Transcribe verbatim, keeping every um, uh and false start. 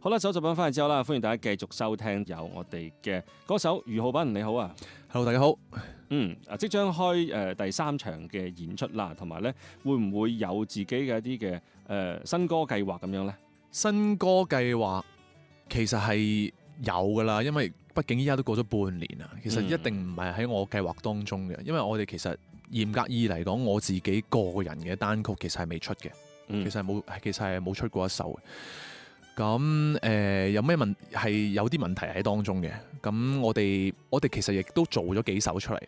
好啦，首集品翻嚟之後啦，歡迎大家繼續收聽有我哋嘅歌手俞灝斌，你好啊。 Hello， 大家好。 嗯，啊，即將開誒、呃、第三場嘅演出啦，同埋咧會唔會有自己嘅一啲嘅誒新歌計劃咁樣咧？ 新歌計劃其實係有噶啦，因為畢竟依家都過咗半年啦，其實一定唔係喺我計劃當中嘅，因為我哋其實嚴格意嚟講，我自己個人嘅單曲其實係未出嘅、嗯，其實係冇，其實係冇出過一首嘅。咁誒、呃、有咩問係有啲問題喺當中嘅？咁我哋我哋其實亦都做咗幾首出嚟，